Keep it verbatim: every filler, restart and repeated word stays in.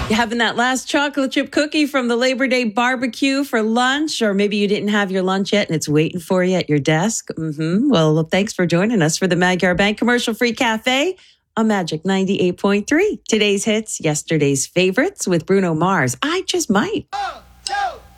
You having that last chocolate chip cookie from the Labor Day barbecue for lunch, or maybe you didn't have your lunch yet and it's waiting for you at your desk? Mm-hmm. Well, thanks for joining us for the Magyar Bank Commercial Free Cafe on Magic ninety-eight point three. Today's hits, yesterday's favorites with Bruno Mars. I just might.